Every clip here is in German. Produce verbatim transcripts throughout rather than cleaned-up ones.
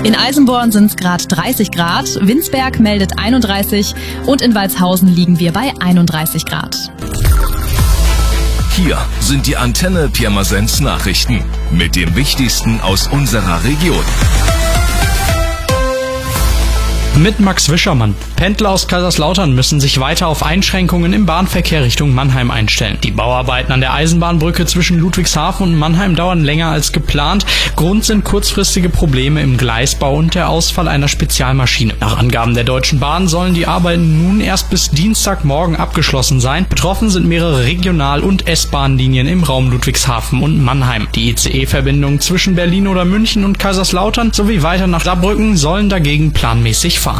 In Eisenborn sind es gerade dreißig Grad, Winsberg meldet einunddreißig und in Walshausen liegen wir bei einunddreißig Grad. Hier sind die Antenne Pirmasens Nachrichten mit dem Wichtigsten aus unserer Region. Mit Max Wischermann. Pendler aus Kaiserslautern müssen sich weiter auf Einschränkungen im Bahnverkehr Richtung Mannheim einstellen. Die Bauarbeiten an der Eisenbahnbrücke zwischen Ludwigshafen und Mannheim dauern länger als geplant. Grund sind kurzfristige Probleme im Gleisbau und der Ausfall einer Spezialmaschine. Nach Angaben der Deutschen Bahn sollen die Arbeiten nun erst bis Dienstagmorgen abgeschlossen sein. Betroffen sind mehrere Regional- und S-Bahn-Linien im Raum Ludwigshafen und Mannheim. Die I C E-Verbindungen zwischen Berlin oder München und Kaiserslautern sowie weiter nach Saarbrücken sollen dagegen planmäßig fahren.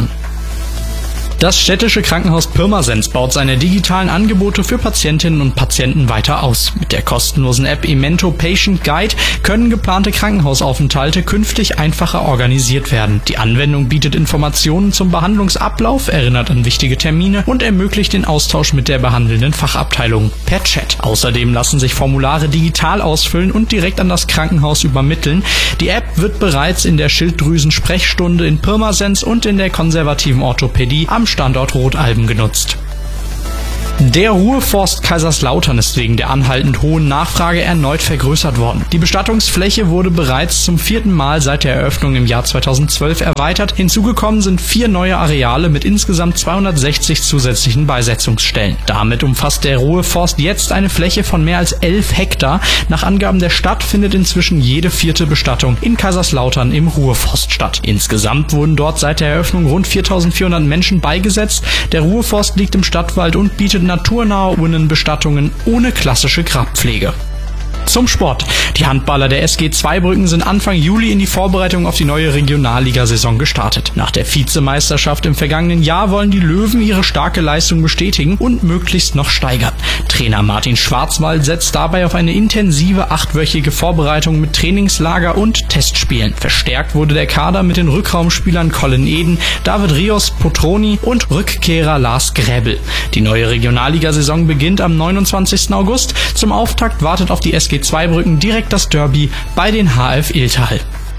Das städtische Krankenhaus Pirmasens baut seine digitalen Angebote für Patientinnen und Patienten weiter aus. Mit der kostenlosen App Imento Patient Guide können geplante Krankenhausaufenthalte künftig einfacher organisiert werden. Die Anwendung bietet Informationen zum Behandlungsablauf, erinnert an wichtige Termine und ermöglicht den Austausch mit der behandelnden Fachabteilung per Chat. Außerdem lassen sich Formulare digital ausfüllen und direkt an das Krankenhaus übermitteln. Die App wird bereits in der Schilddrüsen-Sprechstunde in Pirmasens und in der konservativen Orthopädie am Standort Rotalben genutzt. Der Ruhrforst Kaiserslautern ist wegen der anhaltend hohen Nachfrage erneut vergrößert worden. Die Bestattungsfläche wurde bereits zum vierten Mal seit der Eröffnung im Jahr zweitausendzwölf erweitert. Hinzugekommen sind vier neue Areale mit insgesamt zweihundertsechzig zusätzlichen Beisetzungsstellen. Damit umfasst der Ruhrforst jetzt eine Fläche von mehr als elf Hektar. Nach Angaben der Stadt findet inzwischen jede vierte Bestattung in Kaiserslautern im Ruhrforst statt. Insgesamt wurden dort seit der Eröffnung rund viertausendvierhundert Menschen beigesetzt. Der Ruhrforst liegt im Stadtwald und bietet naturnahe Urnenbestattungen ohne klassische Grabpflege. Zum Sport. Die Handballer der S G Zweibrücken sind Anfang Juli in die Vorbereitung auf die neue Regionalligasaison gestartet. Nach der Vizemeisterschaft im vergangenen Jahr wollen die Löwen ihre starke Leistung bestätigen und möglichst noch steigern. Trainer Martin Schwarzwald setzt dabei auf eine intensive achtwöchige Vorbereitung mit Trainingslager und Testspielen. Verstärkt wurde der Kader mit den Rückraumspielern Colin Eden, David Rios Potroni und Rückkehrer Lars Gräbel. Die neue Regionalligasaison beginnt am neunundzwanzigsten August. Zum Auftakt wartet auf die S G Zweibrücken direkt das Derby bei den H F Iltal.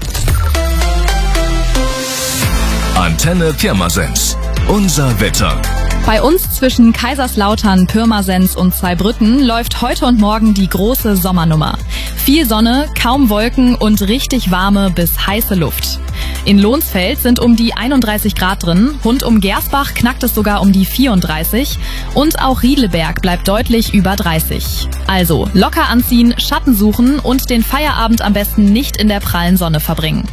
Antenne Pirmasens. Unser Wetter. Bei uns zwischen Kaiserslautern, Pirmasens und Zweibrücken läuft heute und morgen die große Sommernummer. Viel Sonne, kaum Wolken und richtig warme bis heiße Luft. In Lohnsfeld sind um die einunddreißig Grad drin, rund um Gersbach knackt es sogar um die vierunddreißig und auch Riedleberg bleibt deutlich über dreißig. Also locker anziehen, Schatten suchen und den Feierabend am besten nicht in der prallen Sonne verbringen.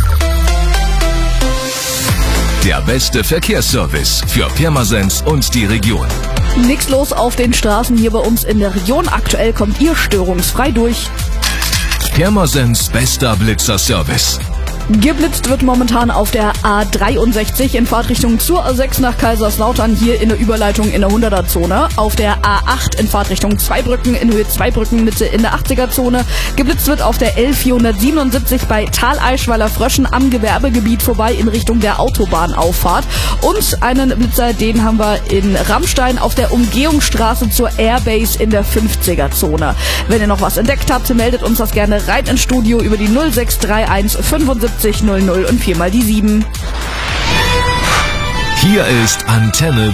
Der beste Verkehrsservice für Pirmasens und die Region. Nix los auf den Straßen hier bei uns in der Region. Aktuell kommt ihr störungsfrei durch. Pirmasens bester Blitzerservice. Geblitzt wird momentan auf der A dreiundsechzig in Fahrtrichtung zur A sechs nach Kaiserslautern, hier in der Überleitung in der hunderter-Zone. Auf der A acht in Fahrtrichtung Zweibrücken in Höhe Zweibrücken Mitte in der achtziger-Zone. Geblitzt wird auf der L vierhundertsiebenundsiebzig bei Thaleischweiler Fröschen am Gewerbegebiet vorbei in Richtung der Autobahnauffahrt. Und einen Blitzer, den haben wir in Rammstein auf der Umgehungsstraße zur Airbase in der fünfziger-Zone. Wenn ihr noch was entdeckt habt, meldet uns das gerne rein ins Studio über die null sechs drei eins fünfundsiebzig null null und viermal die sieben. Hier ist Antenne